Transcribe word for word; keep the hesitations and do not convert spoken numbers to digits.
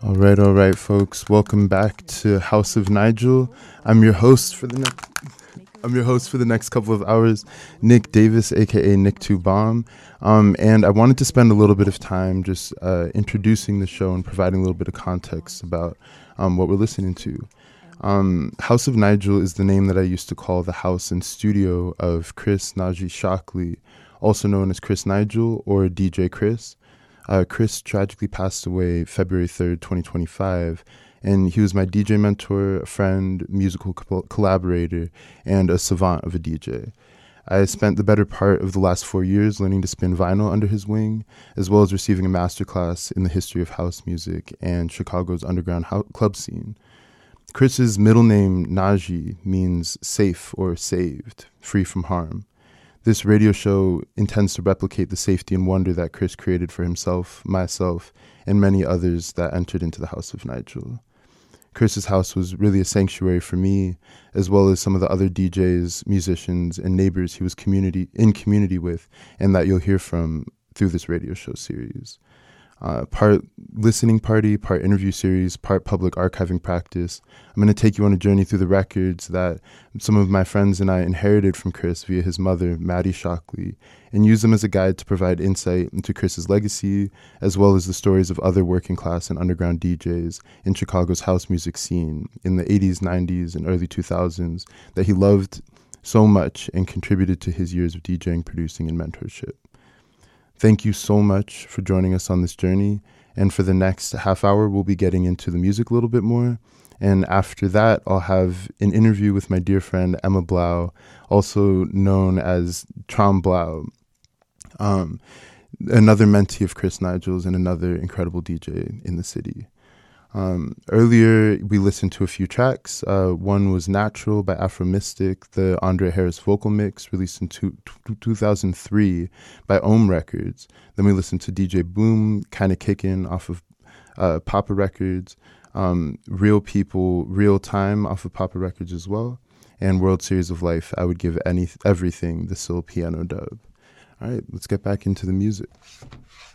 All right, all right, folks. Welcome back to House of Nigel. I'm your host for the next. I'm your host for the next couple of hours, Nick Davis, aka Nick Two Bomb, um, and I wanted to spend a little bit of time just uh, introducing the show and providing a little bit of context about um, what we're listening to. Um, House of Nigel is the name that I used to call the house and studio of Chris Najee Shockley, also known as Chris Nigel or D J Chris. Uh, Chris tragically passed away February third, twenty twenty-five, and he was my D J mentor, a friend, musical co- collaborator, and a savant of a D J. I spent the better part of the last four years learning to spin vinyl under his wing, as well as receiving a masterclass in the history of house music and Chicago's underground ho- club scene. Chris's middle name, Najee, means safe or saved, free from harm. This radio show intends to replicate the safety and wonder that Chris created for himself, myself, and many others that entered into the House of Nigel. Chris's house was really a sanctuary for me, as well as some of the other D Js, musicians, and neighbors he was community in community with, and that you'll hear from through this radio show series. Uh, part listening party, part interview series, part public archiving practice. I'm going to take you on a journey through the records that some of my friends and I inherited from Chris via his mother, Maddie Shockley, and use them as a guide to provide insight into Chris's legacy, as well as the stories of other working class and underground D Js in Chicago's house music scene in the eighties, nineties, and early two thousands that he loved so much and contributed to his years of DJing, producing, and mentorship. Thank you so much for joining us on this journey. And for the next half hour, we'll be getting into the music a little bit more. And after that, I'll have an interview with my dear friend, Emma Blau, also known as Trom Blau, um, another mentee of Chris Nigel's and another incredible D J in the city. Um, earlier, we listened to a few tracks. Uh, one was Natural by Afro Mystic, the Andre Harris vocal mix released in two, two thousand three by Ohm Records. Then we listened to D J Boom, Kinda Kickin' off of uh, Papa Records, um, Real People, Real Time off of Papa Records as well, and World Series of Life, I Would Give any Everything, the Sil Piano dub. All right, let's get back into the music.